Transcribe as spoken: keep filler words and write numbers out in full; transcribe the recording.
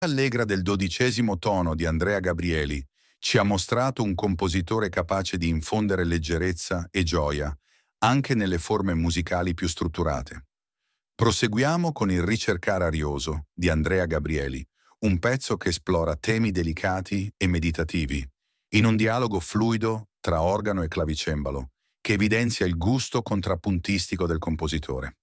Allegra del dodicesimo tono di Andrea Gabrieli ci ha mostrato un compositore capace di infondere leggerezza e gioia anche nelle forme musicali più strutturate. Proseguiamo con il Ricercar arioso di Andrea Gabrieli, un pezzo che esplora temi delicati e meditativi, in un dialogo fluido tra organo e clavicembalo, che evidenzia il gusto contrappuntistico del compositore.